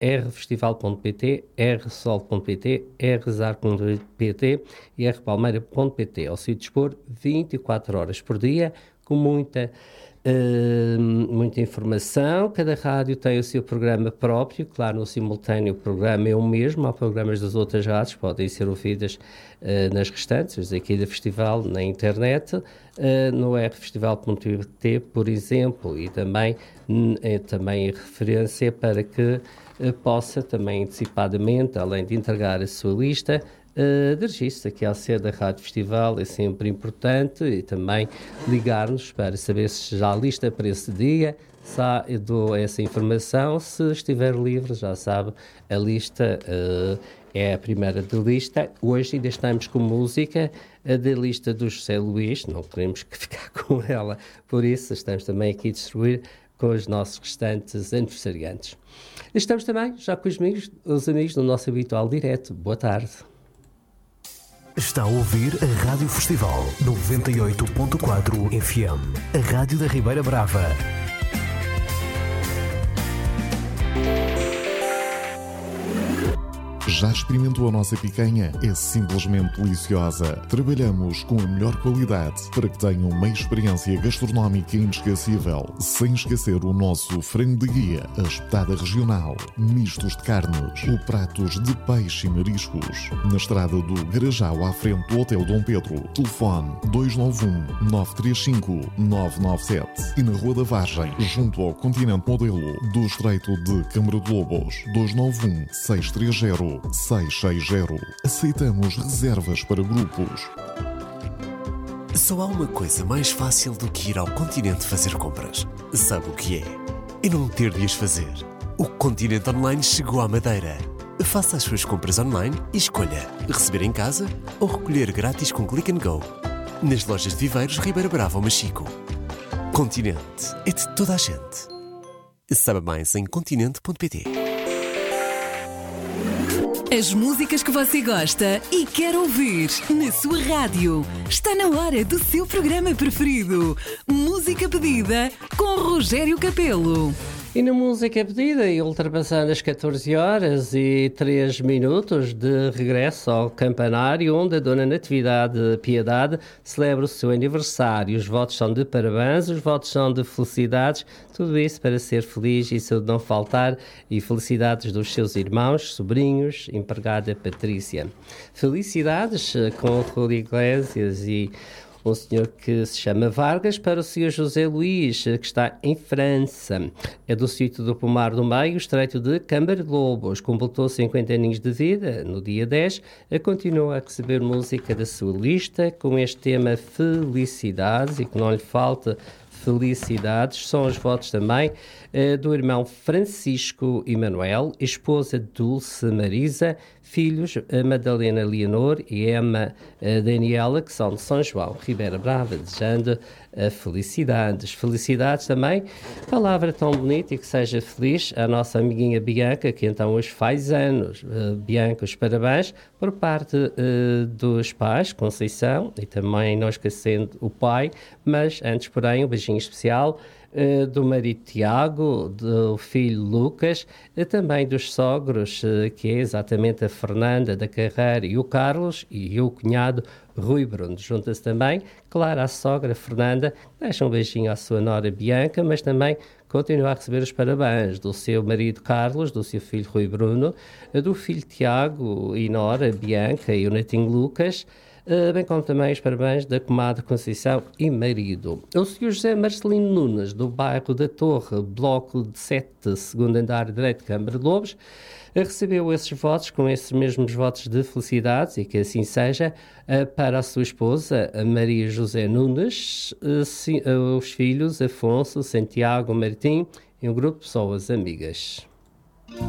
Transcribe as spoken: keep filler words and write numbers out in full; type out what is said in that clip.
rfestival ponto pt, rsol ponto pt, rzar ponto pt e rpalmeira ponto pt. Ao se dispor vinte e quatro horas por dia, com muita, uh, muita informação. Cada rádio tem o seu programa próprio. Claro, no simultâneo o programa é o mesmo. Há programas das outras rádios, podem ser ouvidas uh, nas restantes, aqui do festival, na internet, uh, no rfestival ponto pt, por exemplo, e também, é também em referência para que possa também antecipadamente, além de entregar a sua lista uh, de registro aqui ao ser da Rádio Festival, é sempre importante, e também ligar-nos para saber se já há lista para esse dia. Se há, eu dou essa informação, se estiver livre, já sabe, a lista uh, é a primeira de lista. Hoje ainda estamos com música, a da lista do José Luís, não queremos que ficar com ela, por isso estamos também aqui a distribuir com os nossos restantes aniversariantes. Estamos também já com os amigos, os amigos do nosso habitual direto. Boa tarde. Está a ouvir a Rádio Festival noventa e oito ponto quatro F M, a rádio da Ribeira Brava. Já experimentou a nossa picanha? É simplesmente deliciosa. Trabalhamos com a melhor qualidade para que tenham uma experiência gastronómica inesquecível, sem esquecer o nosso frango de guia, a espetada regional, mistos de carnes, ou pratos de peixe e mariscos. Na estrada do Garajal, à frente do Hotel Dom Pedro. Telefone dois nove um, nove três cinco, nove nove sete. E na Rua da Vargem, junto ao Continente Modelo, do Estreito de Câmara de Lobos. dois nove um, seis três zero, seis seis zero. Aceitamos reservas para grupos. Só há uma coisa mais fácil do que ir ao Continente fazer compras. Sabe o que é? E não ter de as fazer. O Continente Online chegou à Madeira. Faça as suas compras online e escolha receber em casa ou recolher grátis com Click and Go. Nas lojas de Viveiros, Ribeira Brava ou Machico. Continente é de toda a gente. Saiba mais em continente ponto pt. As músicas que você gosta e quer ouvir na sua rádio. Está na hora do seu programa preferido. Música Pedida com Rogério Capelo. E na música pedida, e ultrapassando as catorze horas e três minutos de regresso ao campanário, onde a Dona Natividade Piedade celebra o seu aniversário. Os votos são de parabéns, os votos são de felicidades, tudo isso para ser feliz e saúde não faltar, e felicidades dos seus irmãos, sobrinhos, empregada Patrícia. Felicidades com o Rui Iglesias e um senhor que se chama Vargas, para o senhor José Luís, que está em França. É do sítio do Pomar do Meio, estreito de Câmara de Lobos. Completou cinquenta aninhos de vida no dia dez. Continua a receber música da sua lista com este tema Felicidades, e que não lhe falta felicidades. São os votos também eh, do irmão Francisco Emanuel, esposa Dulce Marisa, filhos a Madalena Leonor e Emma a Daniela, que são de São João, Ribeira Brava, desejando a felicidades. Felicidades também, palavra tão bonita e que seja feliz, a nossa amiguinha Bianca, que então hoje faz anos. Uh, Bianca, os parabéns por parte uh, dos pais, Conceição, e também não esquecendo o pai, mas antes, porém, um beijinho especial Uh, do marido Tiago, do filho Lucas, uh, também dos sogros, uh, que é exatamente a Fernanda da Carreira e o Carlos, e o cunhado Rui Bruno. Junta-se também, claro, a sogra Fernanda, deixa um beijinho à sua nora Bianca, mas também continua a receber os parabéns do seu marido Carlos, do seu filho Rui Bruno, uh, do filho Tiago e nora Bianca e o netinho Lucas, Uh, bem como também os parabéns da comadre Conceição e marido. O senhor José Marcelino Nunes, do bairro da Torre, bloco de sete, segundo andar direito de Câmara de Lobos, uh, recebeu esses votos, com esses mesmos votos de felicidades, e que assim seja, uh, para a sua esposa, a Maria José Nunes, uh, si, uh, os filhos Afonso, Santiago, Martim e um grupo de pessoas amigas.